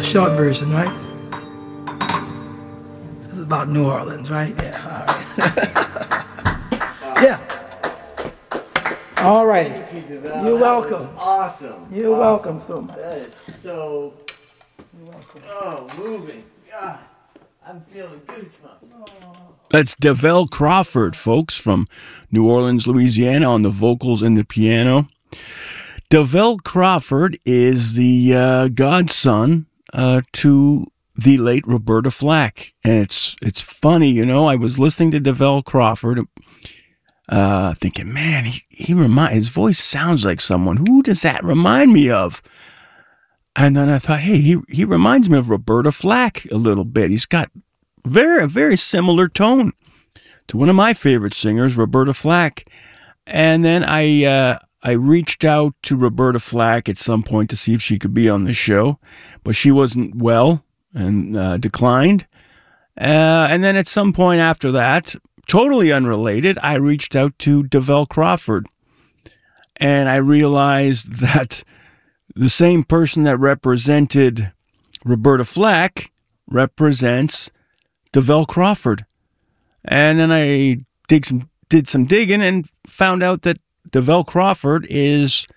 short version, right? This is about New Orleans, right? Yeah, all right. Yeah. All right. You're welcome. Awesome. You're welcome so much. That is so... You're welcome. Oh, moving. God, I'm feeling goosebumps. That's DeVell Crawford, folks, from New Orleans, Louisiana, on the vocals and the piano. DeVell Crawford is the godson to the late Roberta Flack. And it's funny, you know, I was listening to DeVell Crawford, thinking, man, his voice sounds like someone. Who does that remind me of? And then I thought, hey, he reminds me of Roberta Flack a little bit. He's got a very similar tone to one of my favorite singers, Roberta Flack. And then I reached out to Roberta Flack at some point to see if she could be on the show, but she wasn't well and declined. And then at some point after that, totally unrelated, I reached out to DeVell Crawford, and I realized that the same person that represented Roberta Flack represents DeVell Crawford. And then I did some digging and found out that DeVell Crawford is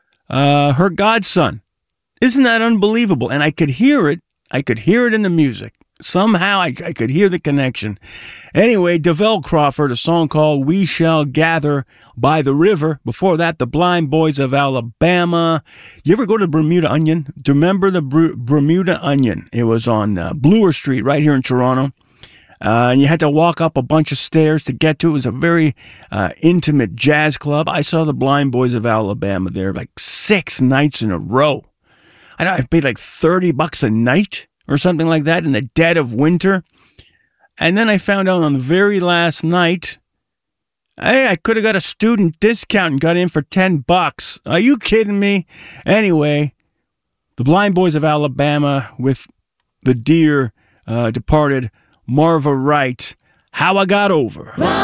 her godson. Isn't that unbelievable? And I could hear it. I could hear it in the music. Somehow I could hear the connection. Anyway, DeVell Crawford, a song called We Shall Gather by the River. Before that, the Blind Boys of Alabama. You ever go to Bermuda Onion? Do you remember the Bermuda Onion? It was on Bloor Street right here in Toronto. And you had to walk up a bunch of stairs to get to it. It was a very intimate jazz club. I saw the Blind Boys of Alabama there like 6 nights in a row. I paid like $30 a night or something like that in the dead of winter. And then I found out on the very last night, hey, I could have got a student discount and got in for $10. Are you kidding me? Anyway, the Blind Boys of Alabama with the dear departed Marva Wright, How I Got Over.